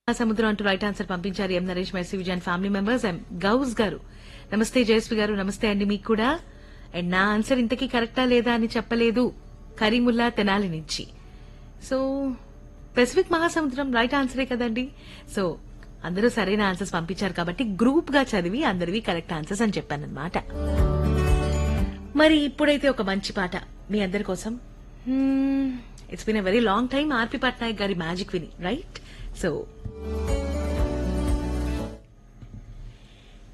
సముద్రం అంటూ right answer పంపించారు ఎం Naresh mercy Vijayan family members ఎం గౌస్ గారు. నమస్తే జయశ్రీ గారు, నమస్తే అండి మీకు కూడా. అండ్ నా ఆన్సర్ ఇంతకీ కరెక్టా లేదా అని చెప్పలేదు, కరీముల్లా తెనాలి నుంచి. సో పెసిఫిక్ మహాసముద్రం రైట్ ఆన్సరే కదండి. సో అందరూ సరైన ఆన్సర్స్ పంపించారు కాబట్టి గ్రూప్ గా చదివి అందరివి కరెక్ట్ ఆన్సర్స్ అని చెప్పానన్నమాట. మరి ఇప్పుడైతే ఒక మంచి పాట మీ అందరి కోసం. It's been a very long time ఆర్పి పట్నాయక్ గారి మ్యాజిక్ విని, రైట్? సో